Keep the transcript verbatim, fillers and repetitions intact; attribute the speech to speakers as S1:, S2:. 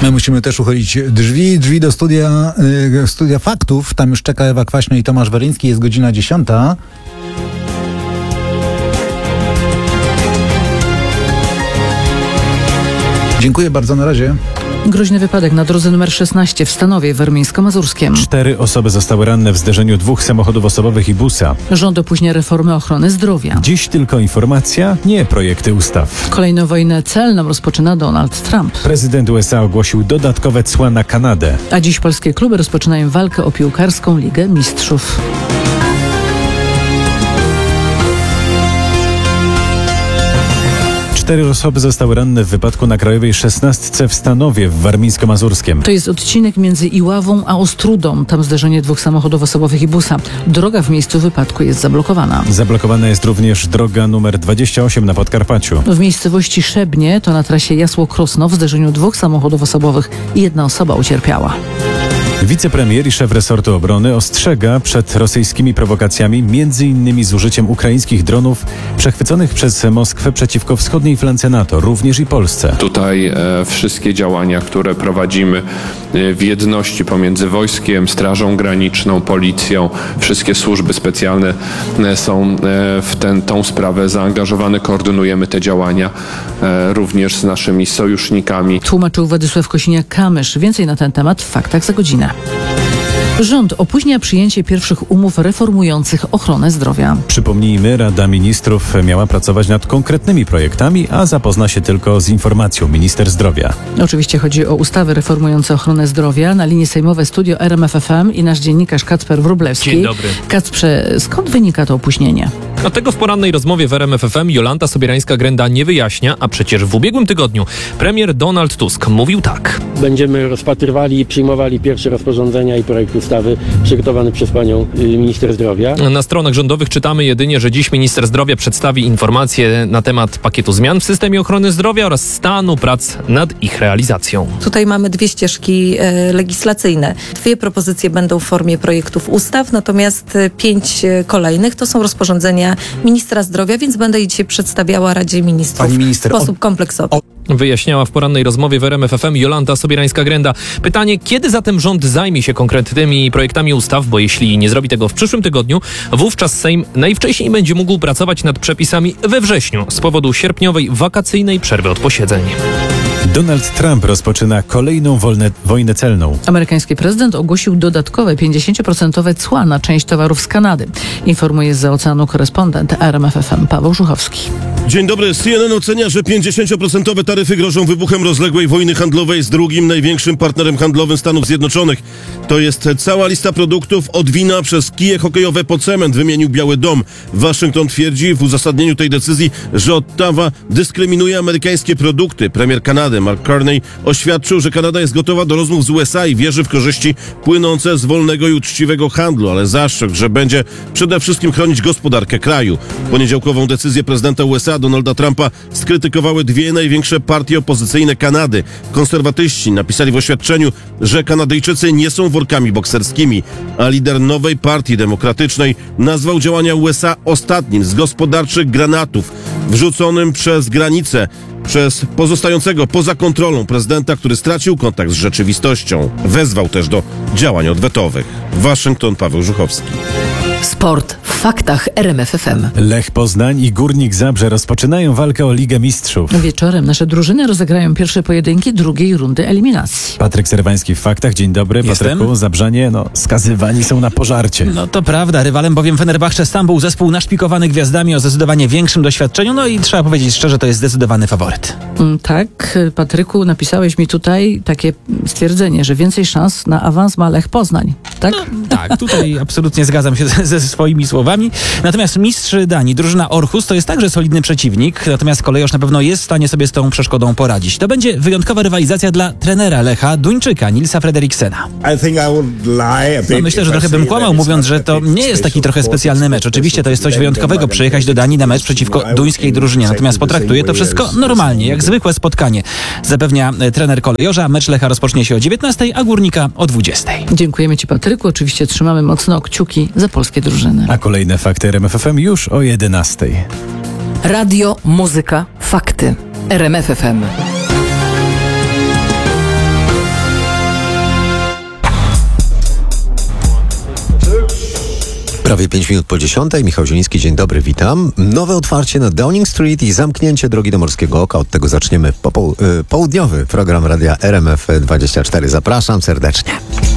S1: My musimy też uchylić drzwi, drzwi do studia, y, studia faktów. Tam już czeka Ewa Kwaśno i Tomasz Weryński. Jest godzina dziesiąta. Dziękuję bardzo, na razie.
S2: Groźny wypadek na drodze numer szesnaście w Stanowie warmińsko-mazurskim.
S3: Cztery osoby zostały ranne w zderzeniu dwóch samochodów osobowych i busa.
S2: Rząd opóźnia reformę ochrony zdrowia.
S3: Dziś tylko informacja, nie projekty ustaw.
S2: Kolejną wojnę celną rozpoczyna Donald Trump.
S3: Prezydent U S A ogłosił dodatkowe cła na Kanadę.
S2: A dziś polskie kluby rozpoczynają walkę o piłkarską Ligę Mistrzów.
S3: Cztery osoby zostały ranne w wypadku na Krajowej szesnastce w Stanowie w warmińsko-mazurskim.
S2: To jest odcinek między Iławą a Ostrudą. Tam zderzenie dwóch samochodów osobowych i busa. Droga w miejscu wypadku jest zablokowana.
S3: Zablokowana jest również droga numer dwadzieścia osiem na Podkarpaciu.
S2: W miejscowości Szebnie, to na trasie Jasło-Krosno, w zderzeniu dwóch samochodów osobowych i jedna osoba ucierpiała.
S3: Wicepremier i szef resortu obrony ostrzega przed rosyjskimi prowokacjami, między innymi z użyciem ukraińskich dronów przechwyconych przez Moskwę przeciwko wschodniej flance NATO, również i Polsce.
S4: Tutaj e, wszystkie działania, które prowadzimy e, w jedności pomiędzy wojskiem, Strażą Graniczną, Policją, wszystkie służby specjalne e, są e, w ten, tą sprawę zaangażowane. Koordynujemy te działania e, również z naszymi sojusznikami.
S2: Tłumaczył Władysław Kosiniak-Kamysz. Więcej na ten temat w Faktach za godzinę. Rząd opóźnia przyjęcie pierwszych umów reformujących ochronę zdrowia.
S3: Przypomnijmy, Rada Ministrów miała pracować nad konkretnymi projektami, a zapozna się tylko z informacją minister zdrowia.
S2: Oczywiście chodzi o ustawy reformujące ochronę zdrowia. Na linii sejmowe studio R M F F M i nasz dziennikarz Kacper Wróblewski.
S5: Dzień dobry.
S2: Kacprze, skąd wynika to opóźnienie?
S5: A tego w porannej rozmowie w R M F F M Jolanta Sobierańska-Grenda nie wyjaśnia, a przecież w ubiegłym tygodniu premier Donald Tusk mówił tak.
S6: Będziemy rozpatrywali i przyjmowali pierwsze rozporządzenia i projekt ustawy przygotowany przez panią minister zdrowia.
S5: Na stronach rządowych czytamy jedynie, że dziś minister zdrowia przedstawi informacje na temat pakietu zmian w systemie ochrony zdrowia oraz stanu prac nad ich realizacją.
S7: Tutaj mamy dwie ścieżki e, legislacyjne. Dwie propozycje będą w formie projektów ustaw, natomiast pięć kolejnych to są rozporządzenia ministra zdrowia, więc będę je dzisiaj przedstawiała Radzie Ministrów
S1: Pani minister,
S7: w sposób kompleksowy.
S5: Wyjaśniała w porannej rozmowie w R M F F M Jolanta Sobierańska-Grenda. Pytanie, kiedy zatem rząd zajmie się konkretnymi projektami ustaw, bo jeśli nie zrobi tego w przyszłym tygodniu, wówczas Sejm najwcześniej będzie mógł pracować nad przepisami we wrześniu z powodu sierpniowej wakacyjnej przerwy od posiedzeń.
S3: Donald Trump rozpoczyna kolejną wolne, wojnę celną.
S2: Amerykański prezydent ogłosił dodatkowe pięćdziesiąt procent cła na część towarów z Kanady. Informuje zza oceanu korespondent R M F F M Paweł Żuchowski.
S8: Dzień dobry. C N N ocenia, że pięćdziesiąt procent taryfy grożą wybuchem rozległej wojny handlowej z drugim największym partnerem handlowym Stanów Zjednoczonych. To jest cała lista produktów od wina przez kije hokejowe po cement, wymienił Biały Dom. Waszyngton twierdzi w uzasadnieniu tej decyzji, że Ottawa dyskryminuje amerykańskie produkty. Premier Kanady Mark Carney oświadczył, że Kanada jest gotowa do rozmów z U S A i wierzy w korzyści płynące z wolnego i uczciwego handlu, ale zastrzegł, że będzie przede wszystkim chronić gospodarkę kraju. Poniedziałkową decyzję prezydenta U S A Donalda Trumpa skrytykowały dwie największe partie opozycyjne Kanady. Konserwatyści napisali w oświadczeniu, że Kanadyjczycy nie są workami bokserskimi, a lider nowej partii demokratycznej nazwał działania U S A ostatnim z gospodarczych granatów wrzuconym przez granicę przez pozostającego poza kontrolą prezydenta, który stracił kontakt z rzeczywistością. Wezwał też do działań odwetowych. Waszyngton, Paweł Żuchowski.
S9: Sport w Faktach R M F F M.
S3: Lech Poznań i Górnik Zabrze rozpoczynają walkę o Ligę Mistrzów.
S2: Wieczorem nasze drużyny rozegrają pierwsze pojedynki drugiej rundy eliminacji.
S3: Patryk Serwański w Faktach. Dzień dobry.
S10: Jestem.
S3: Patryku, Zabrzanie, no, skazywani są na pożarcie.
S10: No to prawda, rywalem bowiem Fenerbahce Stambuł, zespół naszpikowany gwiazdami o zdecydowanie większym doświadczeniu, no i trzeba powiedzieć szczerze, to jest zdecydowany faworyt.
S2: Mm, tak, Patryku, napisałeś mi tutaj takie stwierdzenie, że więcej szans na awans ma Lech Poznań, tak?
S10: No, tak, tutaj absolutnie zgadzam się ze, ze swoimi słowami. Natomiast mistrz Danii, drużyna Orhus, to jest także solidny przeciwnik, natomiast Kolejorz na pewno jest w stanie sobie z tą przeszkodą poradzić. To będzie wyjątkowa rywalizacja dla trenera Lecha, Duńczyka, Nilsa Frederiksena. No, myślę, że trochę bym kłamał, mówiąc, że to nie jest taki trochę specjalny mecz. Oczywiście to jest coś wyjątkowego, przyjechać do Danii na mecz przeciwko duńskiej drużynie, natomiast potraktuję to wszystko normalnie, jak zwykłe spotkanie. Zapewnia trener Kolejorza. Mecz Lecha rozpocznie się o dziewiętnastej, a Górnika o dwudziestej.
S2: Dziękujemy Ci, Patryku. Oczywiście trzymamy mocno kciuki za polskie drużyny.
S3: A kolejne Fakty R M F F M już o jedenastej.
S9: Radio, muzyka, fakty. R M F F M.
S11: Prawie pięć minut po dziesiątej. Michał Zieliński, dzień dobry, witam. Nowe otwarcie na Downing Street i zamknięcie drogi do Morskiego Oka. Od tego zaczniemy popoł- południowy program radia R M F dwadzieścia cztery. Zapraszam serdecznie.